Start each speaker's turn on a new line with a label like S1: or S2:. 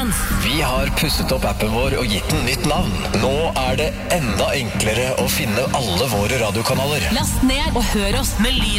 S1: Frekvens.
S2: Vi har pusset opp appen vår og gitt den nytt navn. Nå er det enda enklere å finne alle våre radiokanaler.
S1: Last ned og hør oss med lyd.